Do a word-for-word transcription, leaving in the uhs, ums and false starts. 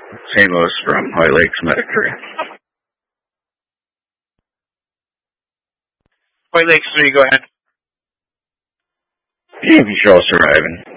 Saint Louis from White Lakes Medicare. White Lakes three, go ahead. Yankee Show surviving.